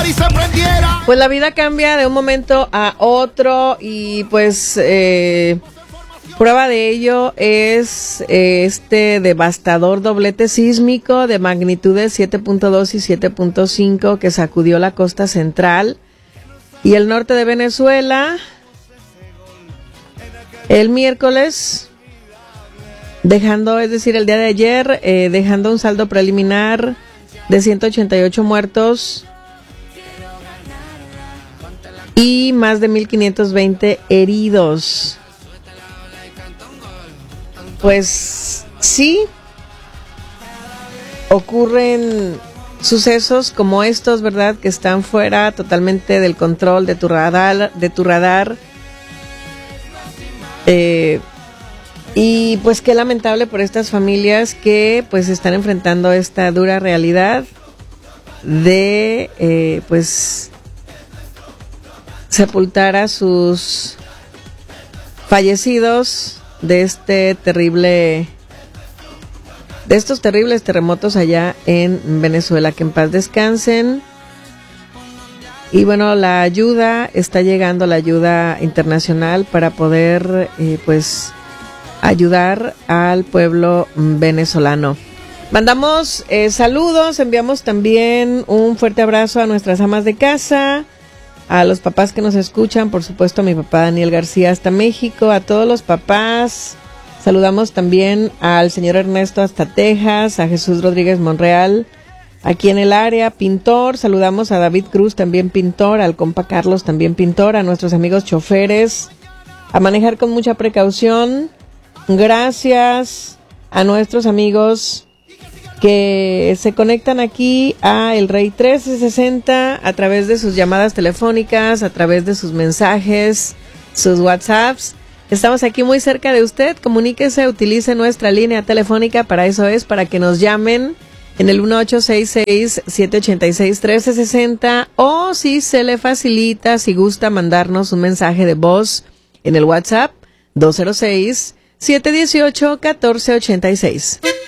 party se prendiera. Pues la vida cambia de un momento a otro y pues prueba de ello es este devastador doblete sísmico de magnitudes 7.2 y 7.5 que sacudió la costa central y el norte de Venezuela el miércoles, dejando, es decir, el día de ayer, dejando un saldo preliminar de 188 muertos y más de 1,520 heridos. Pues sí, ocurren sucesos como estos, ¿verdad? Que están fuera totalmente del control de tu radar, y pues qué lamentable por estas familias que pues están enfrentando esta dura realidad de pues sepultar a sus fallecidos de estos terribles terremotos allá en Venezuela. Que en paz descansen. Y bueno, la ayuda está llegando, la ayuda internacional para poder pues ayudar al pueblo venezolano. Mandamos saludos, enviamos también un fuerte abrazo a nuestras amas de casa, a los papás que nos escuchan, por supuesto a mi papá Daniel García hasta México, a todos los papás. Saludamos también al señor Ernesto hasta Texas, a Jesús Rodríguez Monreal aquí en el área, pintor. Saludamos a David Cruz, también pintor, al compa Carlos, también pintor, a nuestros amigos choferes, a manejar con mucha precaución. Gracias a nuestros amigos que se conectan aquí a El Rey 1360 a través de sus llamadas telefónicas, a través de sus mensajes, sus WhatsApps. Estamos aquí muy cerca de usted. Comuníquese, utilice nuestra línea telefónica, para eso es, para que nos llamen en el 1866-786-1360, o si se le facilita, si gusta mandarnos un mensaje de voz en el WhatsApp 206-718-1486.